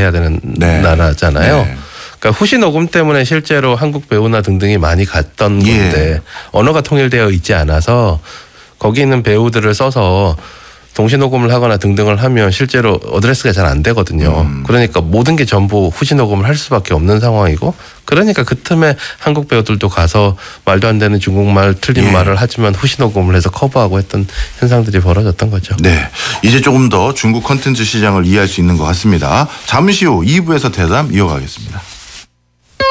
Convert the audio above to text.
해야 되는 네. 나라잖아요. 네. 그러니까 후시 녹음 때문에 실제로 한국 배우나 등등이 많이 갔던 건데 언어가 통일되어 있지 않아서 거기 있는 배우들을 써서 동시 녹음을 하거나 등등을 하면 실제로 어드레스가 잘 안 되거든요. 그러니까 모든 게 전부 후시 녹음을 할 수밖에 없는 상황이고 그러니까 그 틈에 한국 배우들도 가서 말도 안 되는 중국말 틀린 말을 하지만 후시 녹음을 해서 커버하고 했던 현상들이 벌어졌던 거죠. 네, 이제 조금 더 중국 콘텐츠 시장을 이해할 수 있는 것 같습니다. 잠시 후 2부에서 대담 이어가겠습니다.